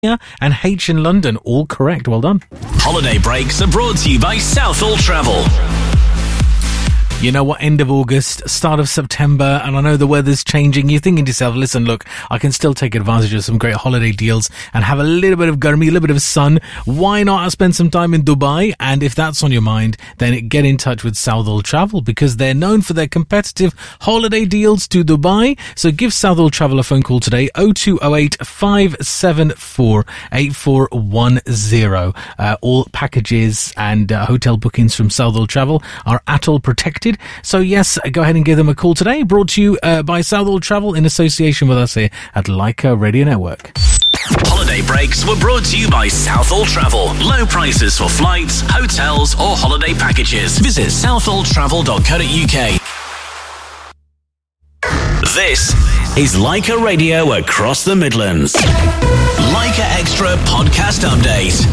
and H in London. All correct. Well done. Holiday breaks are brought to you by Southall Travel. You know what, end of August, start of September, and I know the weather's changing. You're thinking to yourself, listen, look, I can still take advantage of some great holiday deals and have a little bit of garmi, a little bit of sun. Why not spend some time in Dubai? And if that's on your mind, then get in touch with Southall Travel, because they're known for their competitive holiday deals to Dubai. So give Southall Travel a phone call today, 0208 574 8410. All packages and hotel bookings from Southall Travel are ATOL protected. So yes, go ahead and give them a call today. Brought to you by Southall Travel in association with us here at Leica Radio Network. Holiday breaks were brought to you by Southall Travel. Low prices for flights, hotels or holiday packages. Visit southalltravel.co.uk. This is Leica Radio across the Midlands. Leica Extra Podcast Update.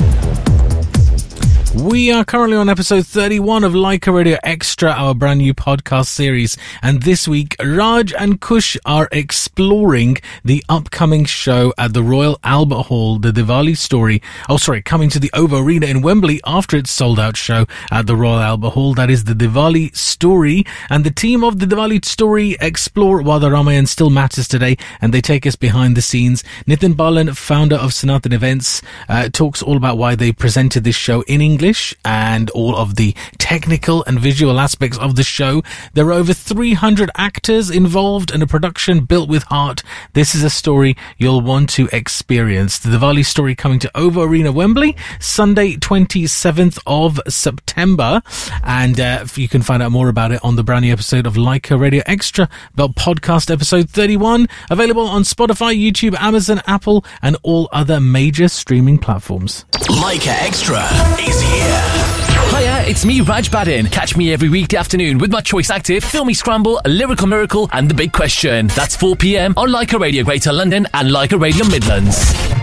We are currently on episode 31 of Leica Radio Extra, our brand new podcast series. And this week, Raj and Kush are exploring the upcoming show at the Royal Albert Hall, the Diwali Story. Coming to the OVO Arena in Wembley after its sold out show at the Royal Albert Hall. That is the Diwali Story. And the team of the Diwali Story explore why the Ramayan still matters today, and they take us behind the scenes. Nitin Balan, founder of Sanatan Events, talks all about why they presented this show in English and all of the technical and visual aspects of the show. There are over 300 actors involved in a production built with heart. This is a story you'll want to experience. The Diwali Story coming to OVO Arena, Wembley, Sunday 27th of September. And you can find out more about it on the brand new episode of Leica Radio Extra, about podcast episode 31, available on Spotify, YouTube, Amazon, Apple, and all other major streaming platforms. Leica Extra is here. Hiya, it's me, Raj Badin. Catch me every weekday afternoon with my Choice Active, Filmy Scramble, A Lyrical Miracle, and The Big Question. That's 4 p.m. on Leica Radio Greater London and Leica Radio Midlands.